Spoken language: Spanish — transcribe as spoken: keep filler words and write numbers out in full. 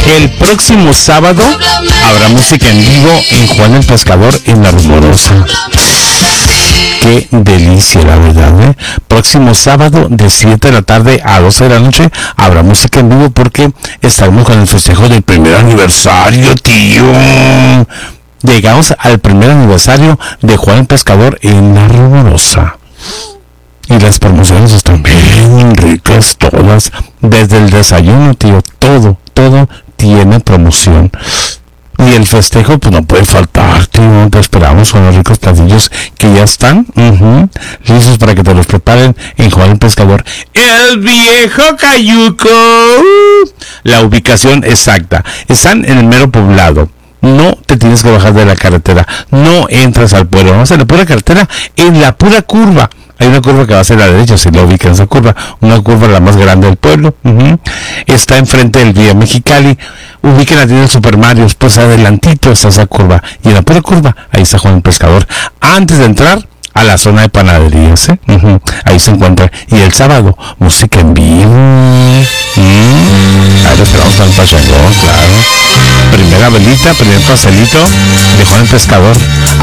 que el próximo sábado habrá música en vivo en Juan el Pescador en La Rumorosa. Qué delicia, la verdad, ¿eh? Próximo sábado de siete de la tarde a doce de la noche habrá música en vivo porque estaremos con el festejo del primer aniversario, tío. Llegamos al primer aniversario de Juan el Pescador en La Rumorosa. Y las promociones están bien ricas todas. Desde el desayuno, tío, todo, todo tiene promoción. Y el festejo, pues no puede faltar, tío. Te esperamos con los ricos platillos que ya están uh-huh, listos para que te los preparen en Juan el Pescador. El Viejo Cayuco. La ubicación exacta. Están en el mero poblado. No te tienes que bajar de la carretera. No entras al pueblo. Vamos a la pura carretera, en la pura curva. Hay una curva que va hacia la derecha, si lo ubican esa curva, una curva la más grande del pueblo. Uh-huh. Está enfrente del Vía Mexicali. Ubiquen la tienda de Super Mario, pues adelantito está esa curva. Y en la pura curva, ahí está Juan el Pescador. Antes de entrar a la zona de panaderías, ¿eh? Uh-huh. Ahí se encuentra. Y el sábado, música en vivo. Mm. Ahí lo esperamos con el pachangón, claro. Primera velita, primer pastelito de Juan el Pescador.